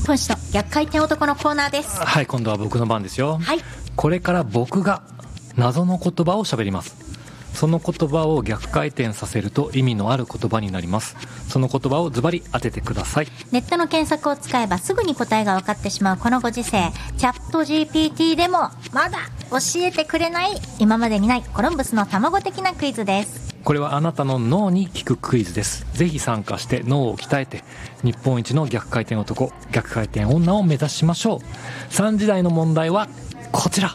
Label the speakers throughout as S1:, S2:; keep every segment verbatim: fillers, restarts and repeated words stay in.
S1: 本一の逆回転男のコーナーです。
S2: はい、今度は僕の番ですよ。
S1: はい。
S2: これから僕が謎の言葉を喋ります。その言葉を逆回転させると意味のある言葉になります。その言葉をズバリ当ててください。
S1: ネットの検索を使えばすぐに答えが分かってしまうこのご時世、チャット ジーピーティー でもまだ教えてくれない、今までにないコロンブスの卵的なクイズです。
S2: これはあなたの脳に効くクイズです。ぜひ参加して脳を鍛えて日本一の逆回転男、逆回転女を目指しましょう。さんじ台の問題はこちら。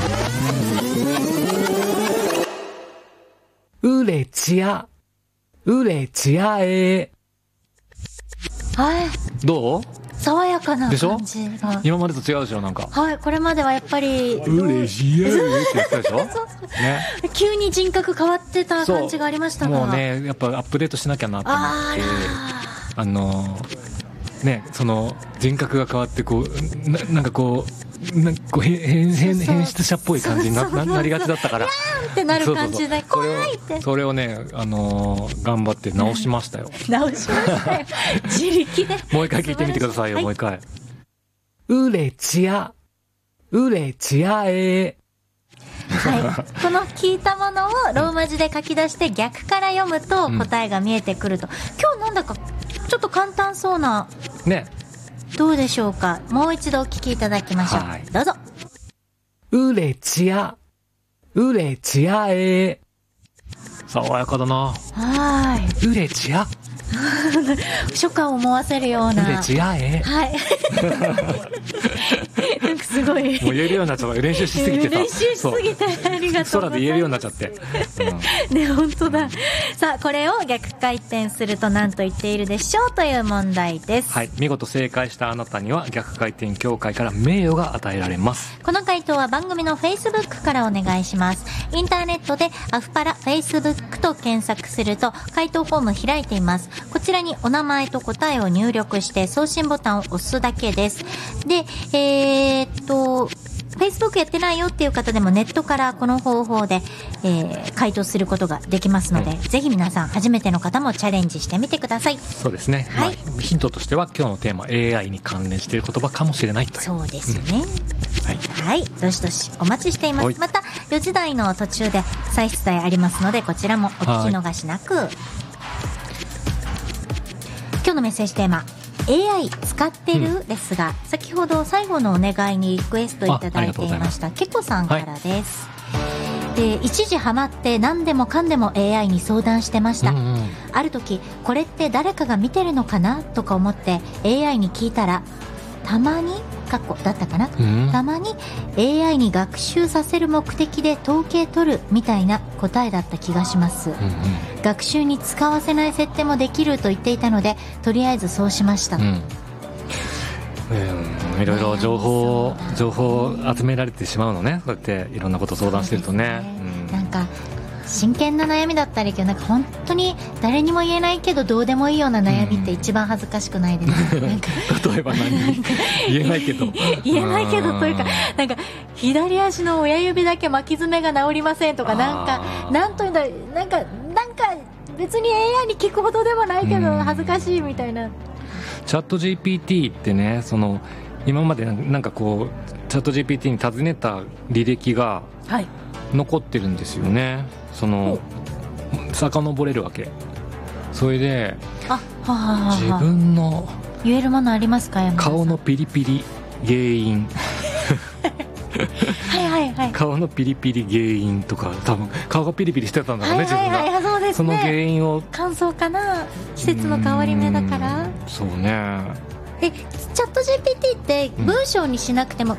S2: うれちやうれちやえ
S1: はい。
S2: どう？
S1: 爽やかな
S2: でしょ？
S1: 感じが
S2: 今までと違うでしょ。なんか
S1: はい、これまではやっぱり
S2: うれちやえって言ったでしょ
S1: そうそう
S2: ね、
S1: 急に人格変わってた感じがありましたが、
S2: もうねやっぱアップデートしなきゃなと思ってあのねその人格が変わってこう な, なんかこうなんかこう変, 変, 変質者っぽい感じに な, な, なりがちだったから
S1: やーんってなる感じで怖いって
S2: それをね、あのー、頑張って直しましたよ。
S1: 直しましたよ自力で。
S2: もう一回聞いてみてくださいよ、
S1: はい、
S2: もう一回。うれちやうれちやえ
S1: はい、この聞いたものをローマ字で書き出して逆から読むと答えが見えてくると、うん、今日なんだかちょっと簡単そうな
S2: ね。
S1: どうでしょうか。もう一度お聞きいただきましょう、はい、どうぞ。
S2: うれちやうれちやえ爽やかだな。
S1: はい。
S2: うれちや
S1: 初夏を思わせるような。
S2: うれちやえ
S1: はいなんかすごい
S2: もう言えるようになっちゃった。練習しすぎてた。
S1: 練習しすぎてありがとうございます。
S2: 空で言えるようになっちゃって、
S1: うん、ね、本当だ。さあ、これを逆回転すると何と言っているでしょうという問題です。
S2: はい、見事正解したあなたには逆回転協会から名誉が与えられます。
S1: この回答は番組の Facebook からお願いします。インターネットでアフパラ Facebook と検索すると回答フォーム開いています。こちらにお名前と答えを入力して送信ボタンを押すだけです。で、えー、っと Facebook やってないよっていう方でもネットからこの方法で、えー、回答することができますので、うん、ぜひ皆さん初めての方もチャレンジしてみてください。
S2: そうですね、はい、まあ、ヒントとしては今日のテーマ エーアイ に関連している言葉かもしれないという。
S1: そうですね、うん、
S2: はい、
S1: はい、どしどしお待ちしています。またよじ台の途中で再出題ありますのでこちらもお聞き逃しなく。今日のメッセージテーマ エーアイ 使ってる、うん、ですが、先ほど最後のお願いにリクエストいただいていましたけこさんからです、はい、で一時ハマって何でもかんでも エーアイ に相談してました、うんうん、ある時これって誰かが見てるのかなとか思って エーアイ に聞いたらたまに過去だったかな、うん、たまに エーアイ に学習させる目的で統計取るみたいな答えだった気がします、うんうん、学習に使わせない設定もできると言っていたのでとりあえずそうしました、うん、
S2: うん、いろいろ情報、ね、情報を集められてしまうのね。そうやっていろんなこと相談してると ね, ね、
S1: うん、なんか真剣な悩みだったりけどなんか本当に誰にも言えないけどどうでもいいような悩みって一番恥ずかしくないですか、うん、なんか
S2: 例えば何言えないけど
S1: 言えないけどというかなんか左足の親指だけ巻き爪が治りませんとかなんかなんというんだなんかなんか別に エーアイ に聞くほどでもないけど恥ずかしいみたいな。
S2: チャット ジーピーティー ってね、その今までなんかこうチャット ジーピーティー に尋ねた履歴が残ってるんですよね、はい、その遡れるわけ。それで
S1: あははは
S2: 自分の
S1: 言えるものありますか？
S2: 顔のピリピリ原因
S1: はいはいはい、
S2: 顔のピリピリ原因とか多分顔がピリピリしてたんだろうね、
S1: はいはいはい、
S2: 自分が。
S1: そうですね、
S2: その原因を
S1: 乾燥かな、季節の変わり目だから。
S2: そうね。
S1: でチャット ジーピーティー って文章にしなくても